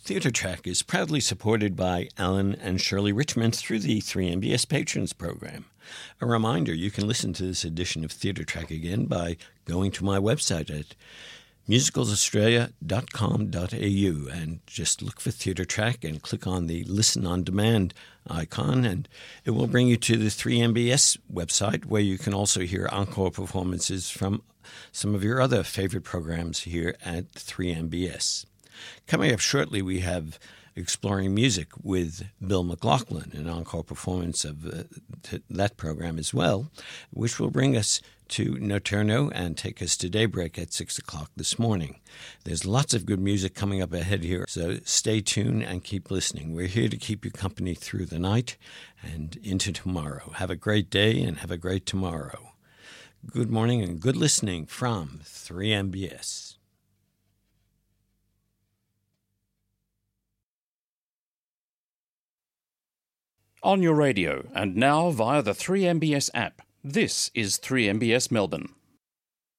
Theatre Track is proudly supported by Alan and Shirley Richmond through the 3MBS Patrons Program. A reminder, you can listen to this edition of Theatre Track again by going to my website at musicalsaustralia.com.au and just look for Theatre Track and click on the Listen on Demand icon, and it will bring you to the 3MBS website, where you can also hear encore performances from some of your other favorite programs here at 3MBS. Coming up shortly, we have Exploring Music with Bill McLaughlin, an encore performance of that program as well, which will bring us to Noturno and take us to daybreak at 6 o'clock this morning. There's lots of good music coming up ahead here, so stay tuned and keep listening. We're here to keep you company through the night and into tomorrow. Have a great day and have a great tomorrow. Good morning and good listening from 3MBS. On your radio and now via the 3MBS app, this is 3MBS Melbourne.